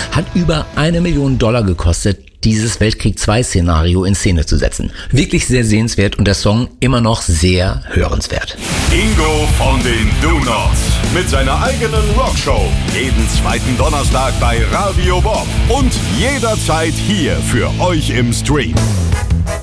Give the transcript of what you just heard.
Hat über $1 Million gekostet, dieses Weltkrieg-2-Szenario in Szene zu setzen. Wirklich sehr sehenswert und der Song immer noch sehr hörenswert. Ingo von den Do-Nots mit seiner eigenen Rockshow. Jeden zweiten Donnerstag bei Radio Bob und jederzeit hier für euch im Stream.